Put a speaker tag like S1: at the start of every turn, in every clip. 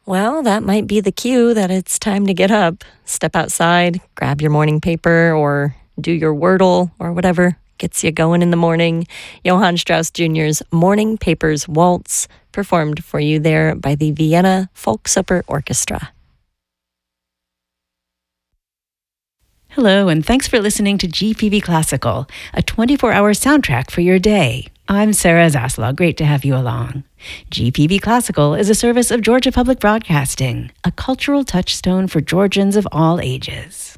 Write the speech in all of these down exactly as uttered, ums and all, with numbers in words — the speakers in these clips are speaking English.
S1: Well, that might be the cue that it's time to get up, step outside, grab your morning paper, or do your Wordle, or whatever gets you going in the morning. Johann Strauss Junior's Morning Papers Waltz, performed for you there by the Vienna Volksoper Orchestra.
S2: Hello, and thanks for listening to G P B Classical, a twenty-four hour soundtrack for your day. I'm Sarah Zaslaw. Great to have you along. G P B Classical is a service of Georgia Public Broadcasting, a cultural touchstone for Georgians of all ages.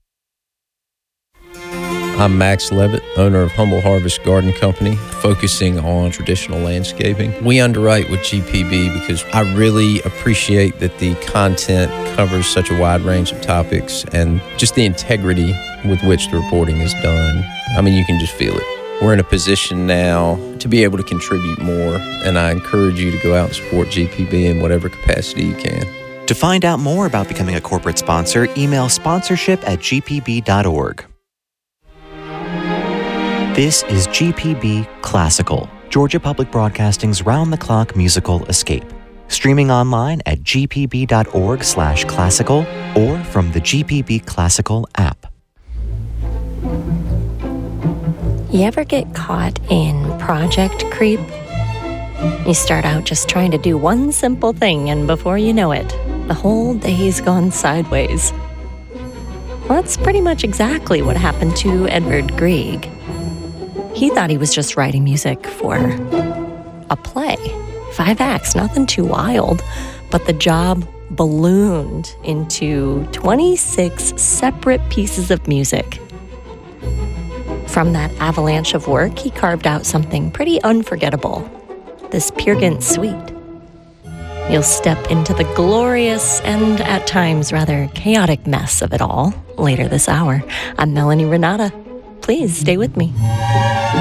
S3: I'm Max Levitt, owner of Humble Harvest Garden Company, focusing on traditional landscaping. We underwrite with G P B because I really appreciate that the content covers such a wide range of topics and just the integrity with which the reporting is done. I mean, you can just feel it. We're in a position now to be able to contribute more, and I encourage you to go out and support G P B in whatever capacity you can.
S4: To find out more about becoming a corporate sponsor, email sponsorship at g p b dot org. This is G P B Classical, Georgia Public Broadcasting's round-the-clock musical escape. Streaming online at g p b dot org slash classical or from the G P B Classical app.
S1: You ever get caught in project creep? You start out just trying to do one simple thing, and before you know it, the whole day's gone sideways. Well, that's pretty much exactly what happened to Edvard Grieg. He thought he was just writing music for a play. Five acts, nothing too wild, but the job ballooned into twenty-six separate pieces of music. From that avalanche of work, he carved out something pretty unforgettable, this Peer Gynt Suite. You'll step into the glorious and at times rather chaotic mess of it all later this hour. I'm Melanie Renata. Please stay with me.